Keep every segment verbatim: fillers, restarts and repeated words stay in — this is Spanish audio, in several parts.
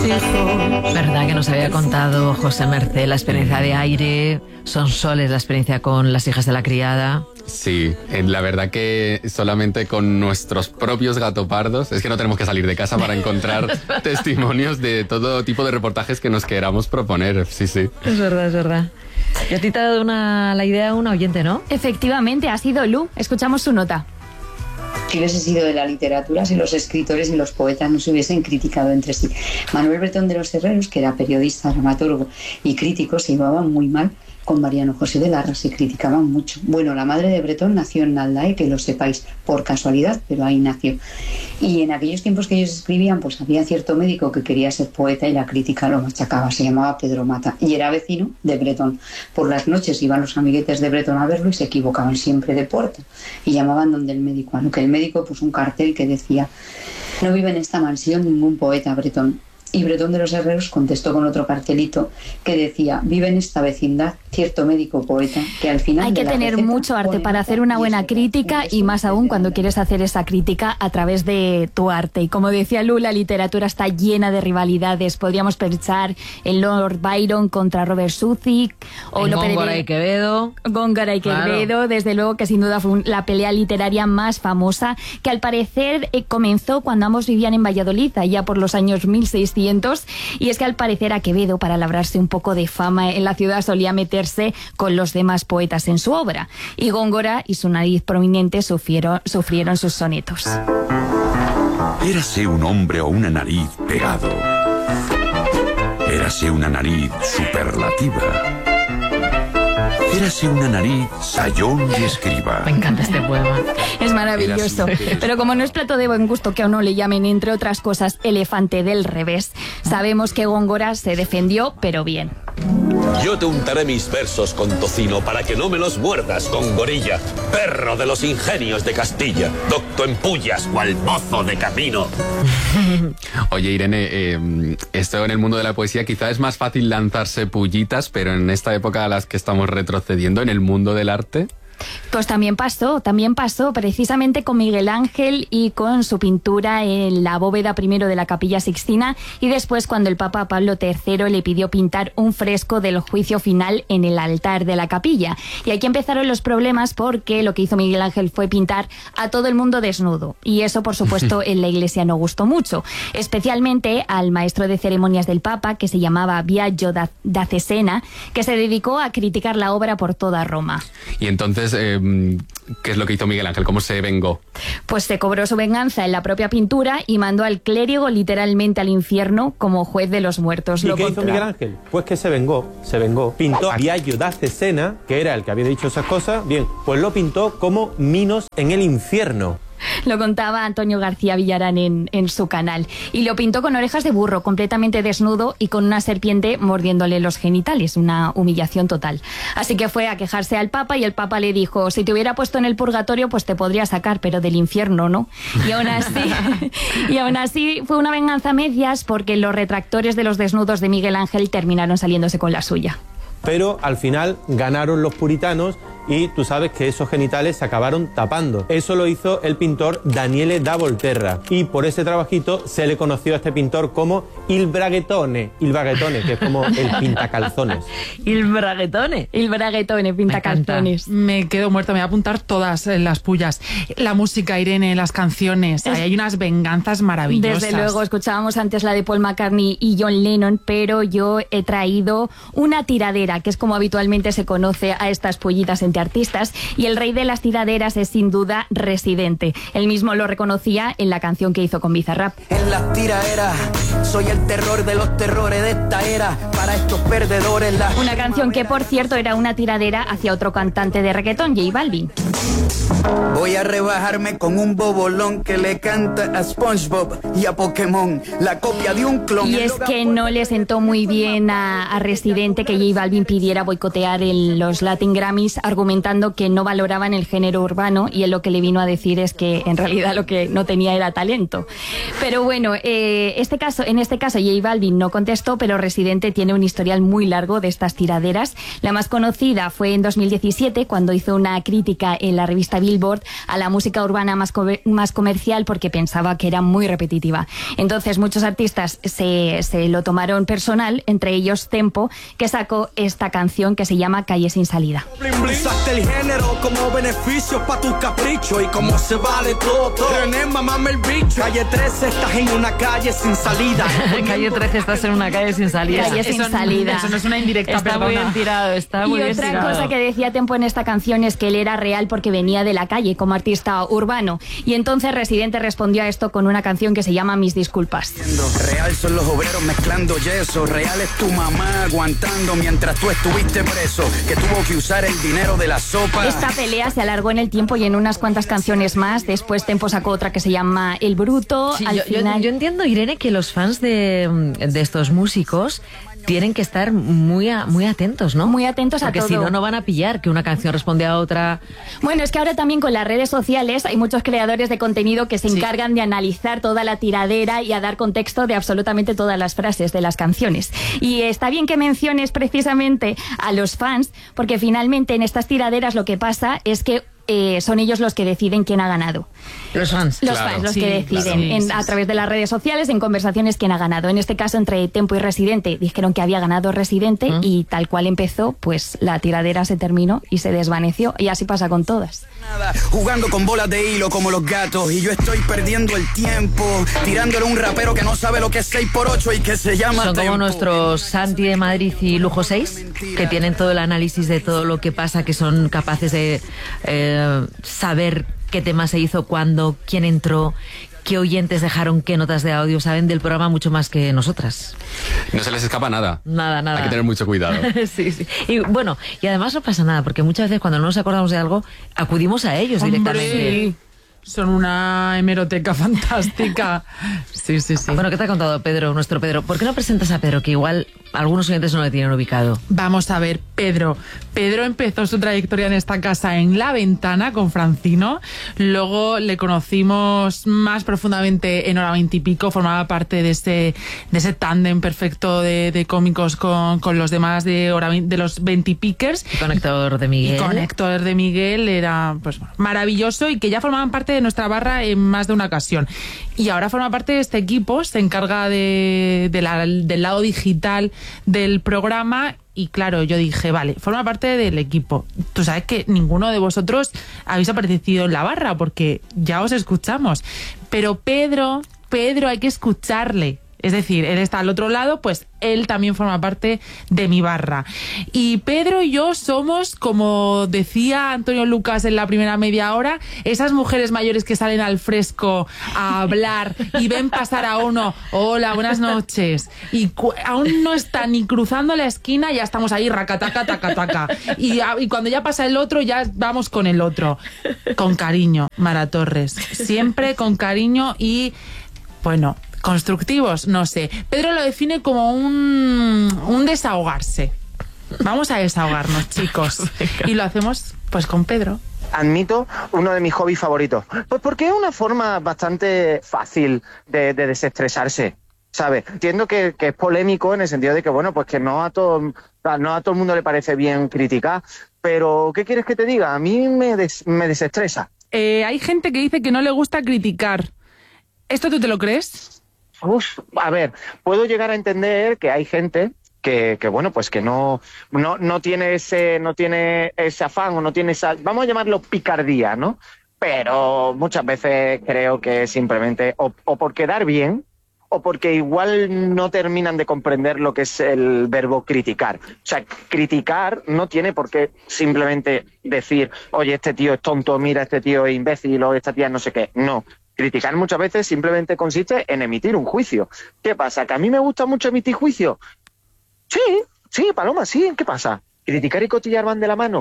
hijos. Verdad que nos había contado José Mercé la experiencia de Aire, Son Soles la experiencia con Las hijas de la criada. Sí, la verdad que solamente con nuestros propios gatopardos, es que no tenemos que salir de casa para encontrar testimonios de todo tipo de reportajes que nos queramos proponer, sí, sí. Es verdad, es verdad. Y a ti te ha dado una, la idea una oyente, ¿no? Efectivamente, ha sido Lu. Escuchamos su nota. Si hubiese sido de la literatura, si los escritores y los poetas no se hubiesen criticado entre sí. Manuel Bretón de los Herreros, que era periodista, dramaturgo y crítico, se llevaba muy mal con Mariano José de Larra, se criticaban mucho. Bueno, la madre de Bretón nació en Naldae, que lo sepáis, por casualidad, pero ahí nació. Y en aquellos tiempos que ellos escribían, pues había cierto médico que quería ser poeta y la crítica lo machacaba, se llamaba Pedro Mata, y era vecino de Bretón. Por las noches iban los amiguetes de Bretón a verlo y se equivocaban siempre de puerta, y llamaban donde el médico, a lo que el médico puso un cartel que decía: no vive en esta mansión ningún poeta, Bretón. Y Bretón de los Herreros contestó con otro cartelito que decía: vive en esta vecindad cierto médico poeta que al final... Hay que tener mucho arte para hacer una buena crítica, y más aún cuando quieres hacer esa crítica a través de tu arte. Y como decía Lu, la literatura está llena de rivalidades. Podríamos pensar en Lord Byron contra Robert Southey, o en lo Góngora y Quevedo. Góngora y Quevedo, claro. Desde luego que sin duda fue la pelea literaria más famosa, que al parecer eh, comenzó cuando ambos vivían en Valladolid, allá por los años mil seiscientos, y es que al parecer a Quevedo, para labrarse un poco de fama en la ciudad, solía meterse con los demás poetas en su obra, y Góngora y su nariz prominente sufrieron, sufrieron sus sonetos. Érase un hombre o una nariz pegado. Érase una nariz superlativa. Érase una nariz sayón y escriba. Me encanta este poema. Es maravilloso. Pero como no es plato de buen gusto que a uno le llamen, entre otras cosas, elefante del revés, sabemos que Góngora se defendió, pero bien. Yo te untaré mis versos con tocino para que no me los muerdas con gorilla, perro de los ingenios de Castilla, docto en pullas cual mozo de camino. Oye, Irene, eh, esto en el mundo de la poesía quizá es más fácil lanzarse pullitas, pero en esta época a las que estamos retrocediendo, en el mundo del arte... Pues también pasó, también pasó precisamente con Miguel Ángel y con su pintura en la bóveda primero de la Capilla Sixtina, y después cuando el Papa Pablo tercero le pidió pintar un fresco del juicio final en el altar de la capilla. Y aquí empezaron los problemas, porque lo que hizo Miguel Ángel fue pintar a todo el mundo desnudo, y eso por supuesto en la iglesia no gustó mucho, especialmente al maestro de ceremonias del Papa, que se llamaba Biagio da, da Cesena, que se dedicó a criticar la obra por toda Roma. Y entonces Eh, ¿qué es lo que hizo Miguel Ángel? ¿Cómo se vengó? Pues se cobró su venganza en la propia pintura y mandó al clérigo literalmente al infierno como juez de los muertos. ¿Y lo qué contra... hizo Miguel Ángel? Pues que se vengó, se vengó. Pintó a Biagio da Cesena, que era el que había dicho esas cosas, bien, pues lo pintó como Minos en el infierno. Lo contaba Antonio García Villarán en, en su canal. Y lo pintó con orejas de burro, completamente desnudo, y con una serpiente mordiéndole los genitales. Una humillación total. Así que fue a quejarse al Papa, y el Papa le dijo: si te hubiera puesto en el purgatorio, pues te podría sacar, pero del infierno no. Y aún así, y aún así fue una venganza a medias, porque los retractores de los desnudos de Miguel Ángel terminaron saliéndose con la suya. Pero al final ganaron los puritanos, y tú sabes que esos genitales se acabaron tapando. Eso lo hizo el pintor Daniele da Volterra, y por ese trabajito se le conoció a este pintor como Il Braghetone, Il Braghetone, que es como el pintacalzones. Il Braghetone. Il Braghetone, pintacalzones. Me, me quedo muerta, me voy a apuntar todas las pullas. La música, Irene, las canciones, ahí hay unas venganzas maravillosas. Desde luego, escuchábamos antes la de Paul McCartney y John Lennon, pero yo he traído una tiradera, que es como habitualmente se conoce a estas pollitas entre artistas, y el rey de las tiraderas es sin duda Residente. Él mismo lo reconocía en la canción que hizo con Bizarrap. En las tiraderas soy el terror de los terrores de esta era, para estos perdedores la... Una canción que, por cierto, era una tiradera hacia otro cantante de reggaetón, J Balvin. Voy a rebajarme con un bobolón que le canta a SpongeBob y a Pokémon, la copia de un clon. Y es que no le sentó muy bien a, a Residente que J Balvin pidiera boicotear el, los Latin Grammys, argumentando que no valoraban el género urbano, y él lo que le vino a decir es que en realidad lo que no tenía era talento. Pero bueno, eh, este caso, en este caso J Balvin no contestó, pero Residente tiene tiene un historial muy largo de estas tiraderas. La más conocida fue en dos mil diecisiete, cuando hizo una crítica en la revista Billboard a la música urbana más, co más comercial, porque pensaba que era muy repetitiva. Entonces muchos artistas se, se lo tomaron personal, entre ellos Tempo, que sacó esta canción que se llama Calle sin salida. Usaste el género como beneficio pa' tus caprichos y como se vale todo. René, mamame el bicho. Calle trece, estás en una calle sin salida. Calle trece, estás en una calle sin salida. Calle sin eso, salida. Eso no es una indirecta, Está perdona. muy bien tirado, está muy y bien otra tirado. cosa que decía Tempo en esta canción es que él era real porque venía de la calle como artista urbano. Y entonces Residente respondió a esto con una canción que se llama Mis disculpas. Real son los obreros mezclando yeso. Real es tu mamá aguantando mientras tú estuviste preso, que tuvo que usar el dinero de la sopa. Esta pelea se alargó en el tiempo y en unas cuantas canciones más. Después Tempo sacó otra que se llama El Bruto. Sí, Al yo, final... yo, yo entiendo, Irene, que los fans de, de estos músicos tienen que estar muy, a, muy atentos, ¿no? Muy atentos a Porque todo. si no, no van a pillar que una canción responde a otra. Bueno, es que ahora también con las redes sociales hay muchos creadores de contenido que se Sí. encargan de analizar toda la tiradera y a dar contexto de absolutamente todas las frases de las canciones. Y está bien que menciones precisamente a los fans, porque finalmente en estas tiraderas lo que pasa es que Eh, son ellos los que deciden quién ha ganado. Los fans. Los Claro. fans, los Sí, que deciden claro. Sí, en, sí, a sí. través de las redes sociales, en conversaciones, quién ha ganado. En este caso, entre Tempo y Residente, dijeron que había ganado Residente ¿Mm? y tal cual empezó, pues la tiradera se terminó y se desvaneció. Y así pasa con todas. Nada, jugando con bolas de hilo como los gatos y yo estoy perdiendo el tiempo tirándole a un rapero que no sabe lo que es seis por ocho y que se llama Son como Tempo. nuestros Santi de Madrid y Lujo seis, que tienen todo el análisis de todo lo que pasa, que son capaces de eh, saber qué tema se hizo, cuándo, quién entró, qué oyentes dejaron qué notas de audio. Saben del programa mucho más que nosotras. No se les escapa nada. Nada, nada. Hay que tener mucho cuidado. Sí, sí. Y bueno, y además no pasa nada, porque muchas veces cuando no nos acordamos de algo, acudimos a ellos directamente. Hombre, son una hemeroteca fantástica. Sí, sí, sí. Bueno, ¿qué te ha contado Pedro, nuestro Pedro? ¿Por qué no presentas a Pedro, que igual algunos oyentes no le tienen ubicado? Vamos a ver, Pedro. Pedro empezó su trayectoria en esta casa en La Ventana con Francino. Luego le conocimos más profundamente en Hora veinte y pico. Formaba parte de ese, de ese tándem perfecto de, de cómicos con, con los demás de, Hora, de los veintipickers. Y con Héctor de Miguel. Y con Héctor de Miguel era pues bueno, maravilloso, y que ya formaban parte de nuestra barra en más de una ocasión. Y ahora forma parte de este equipo, se encarga de, de la, del lado digital del programa. Y claro, yo dije, vale, forma parte del equipo. Tú sabes que ninguno de vosotros habéis aparecido en la barra porque ya os escuchamos. Pero Pedro, Pedro hay que escucharle. Es decir, él está al otro lado, pues él también forma parte de mi barra. Y Pedro y yo somos, como decía Antonio Lucas en la primera media hora, esas mujeres mayores que salen al fresco a hablar y ven pasar a uno, hola, buenas noches, y cu- aún no está ni cruzando la esquina, ya estamos ahí, racataca, taca, taca. Y, a- y cuando ya pasa el otro, ya vamos con el otro. Con cariño, Mara Torres. Siempre con cariño y, bueno... constructivos, no sé. Pedro lo define como un, un desahogarse. Vamos a desahogarnos, chicos. Y lo hacemos pues con Pedro. Admito uno de mis hobbies favoritos. Pues porque es una forma bastante fácil de, de desestresarse, ¿sabes? Entiendo que, que es polémico en el sentido de que, bueno, pues que no a todo, no a todo el mundo le parece bien criticar, pero ¿qué quieres que te diga? A mí me, des, me desestresa. Eh, hay gente que dice que no le gusta criticar. ¿Esto tú te lo crees? Uf, a ver, puedo llegar a entender que hay gente que, que bueno, pues que no, no, no tiene ese, no tiene ese afán o no tiene esa, vamos a llamarlo picardía, ¿no? Pero muchas veces creo que simplemente o, o por quedar bien o porque igual no terminan de comprender lo que es el verbo criticar. O sea, criticar no tiene por qué simplemente decir, oye, este tío es tonto, mira, este tío es imbécil o esta tía no sé qué. No. Criticar muchas veces simplemente consiste en emitir un juicio. ¿Qué pasa? ¿Que a mí me gusta mucho emitir juicio? Sí, sí, Paloma, sí. ¿Qué pasa? ¿Criticar y cotillear van de la mano?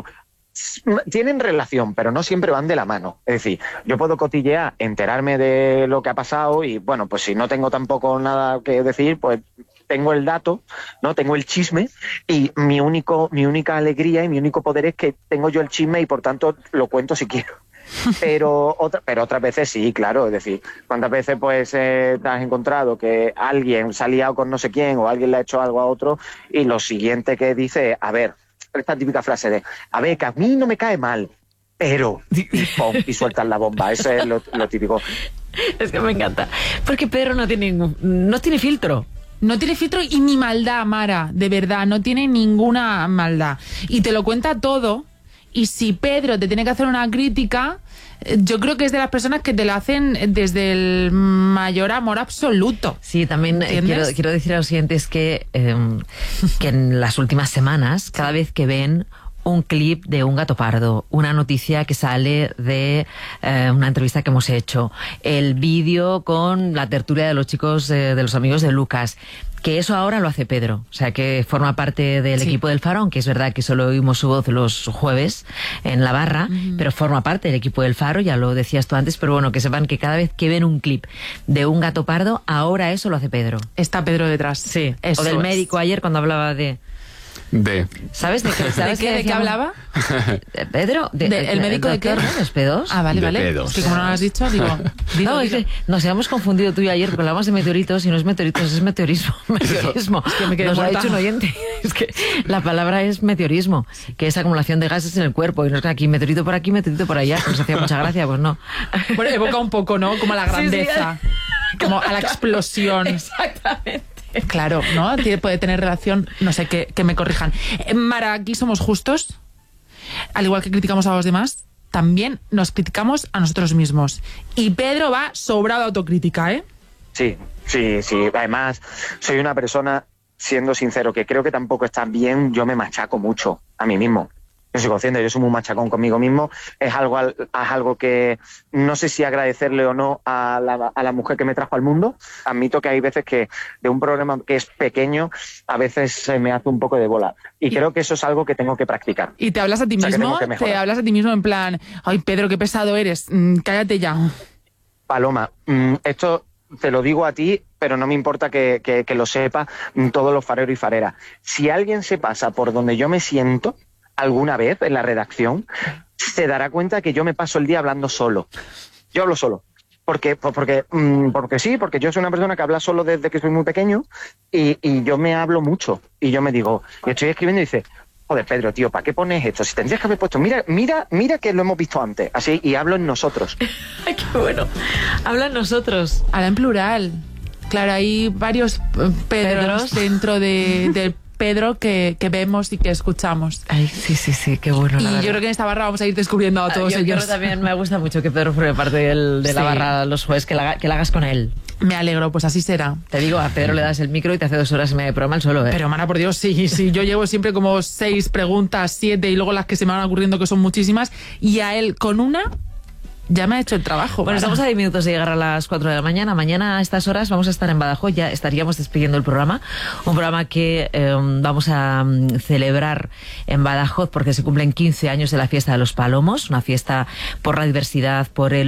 Tienen relación, pero no siempre van de la mano. Es decir, yo puedo cotillear, enterarme de lo que ha pasado y, bueno, pues si no tengo tampoco nada que decir, pues tengo el dato, ¿no? Tengo el chisme y mi único, mi única alegría y mi único poder es que tengo yo el chisme y, por tanto, lo cuento si quiero. Pero, otra, pero otras veces sí, claro. Es decir, ¿cuántas veces pues eh, te has encontrado que alguien se ha liado con no sé quién o alguien le ha hecho algo a otro y lo siguiente que dice, a ver, esta típica frase de, a ver, que a mí no me cae mal, pero, y, pum, y sueltan la bomba. Eso es lo, lo típico. Es que me encanta. Porque Pedro no tiene, no tiene filtro. No tiene filtro y ni maldad, Mara, de verdad, no tiene ninguna maldad. Y te lo cuenta todo, y si Pedro te tiene que hacer una crítica, yo creo que es de las personas que te la hacen desde el mayor amor absoluto. Sí, también eh, quiero, quiero decir a los siguientes que, eh, que en las últimas semanas, cada vez que ven un clip de un gato pardo, una noticia que sale de eh, una entrevista que hemos hecho, el vídeo con la tertulia de los chicos, eh, de los amigos de Lucas, que eso ahora lo hace Pedro, o sea que forma parte del sí. equipo del Faro, aunque es verdad que solo oímos su voz los jueves en la barra, uh-huh. pero forma parte del equipo del Faro, ya lo decías tú antes, pero bueno, que sepan que cada vez que ven un clip de un gato pardo, ahora eso lo hace Pedro. Está Pedro detrás. Sí, eso o del es. médico ayer cuando hablaba de... De. ¿Sabes de qué, sabes ¿De qué, qué, ¿De qué hablaba? Pedro, de, de, ¿el médico de qué? ¿De los pedos? Ah, vale, de vale. Pedos. Es que como no lo has dicho, digo... digo no, digo. Es que nos habíamos confundido tú y ayer, porque hablamos de meteoritos y no es meteoritos, es meteorismo. Meteorismo. Es que me quedé nos lo ha muerta. dicho un oyente. Es que la palabra es meteorismo, que es acumulación de gases en el cuerpo. Y no es que aquí meteorito por aquí, meteorito por allá. Nos hacía mucha gracia, pues no. Bueno, evoca un poco, ¿no? Como a la grandeza. Sí, sí. Como a la explosión. Exactamente. Claro, ¿no? Puede tener relación, no sé, que, que me corrijan. Eh, Mara, aquí somos justos. Al igual que criticamos a los demás, también nos criticamos a nosotros mismos. Y Pedro va sobrado de autocrítica, ¿eh? Sí, sí, sí. Además, soy una persona, siendo sincero, que creo que tampoco está bien, yo me machaco mucho a mí mismo. Yo soy consciente, yo soy muy machacón conmigo mismo. Es algo, es algo que no sé si agradecerle o no a la, a la mujer que me trajo al mundo. Admito que hay veces que de un problema que es pequeño, a veces se me hace un poco de bola. Y, y creo que eso es algo que tengo que practicar. ¿Y te hablas a ti mismo? O sea, ¿Te hablas a ti mismo en plan, ay, Pedro, qué pesado eres, mm, cállate ya? Paloma, mm, esto... te lo digo a ti, pero no me importa que, que, que lo sepa todos los fareros y fareras. Si alguien se pasa por donde yo me siento alguna vez en la redacción, se dará cuenta que yo me paso el día hablando solo. Yo hablo solo. Porque, pues porque, porque sí, porque yo soy una persona que habla solo desde que soy muy pequeño y, y yo me hablo mucho. Y yo me digo, yo estoy escribiendo y dice, joder, Pedro, tío, ¿para qué pones esto? Si tendrías que haber puesto, mira, mira, mira que lo hemos visto antes. Así, y hablo en nosotros. Ay, qué bueno. Habla en nosotros. Habla en plural. Claro, hay varios uh, Pedros, Pedros dentro de, de Pedro que, que vemos y que escuchamos. Ay, sí, sí, sí, qué bueno. Y yo creo que en esta barra vamos a ir descubriendo a todos yo, ellos. Yo también me gusta mucho que Pedro forme parte del, de la sí. barra los jueves, que la, que la hagas con él. Me alegro, pues así será. Te digo, a Pedro le das el micro y te hace dos horas y media de programa él solo, ¿eh? Pero, Mara, por Dios, sí, sí. Yo llevo siempre como seis preguntas, siete, y luego las que se me van ocurriendo, que son muchísimas, y a él con una ya me ha hecho el trabajo. Bueno, estamos a diez minutos de llegar a las cuatro de la mañana. Mañana a estas horas vamos a estar en Badajoz, ya estaríamos despidiendo el programa. Un programa que eh, vamos a um, celebrar en Badajoz porque se cumplen quince años de la Fiesta de los Palomos, una fiesta por la diversidad, por el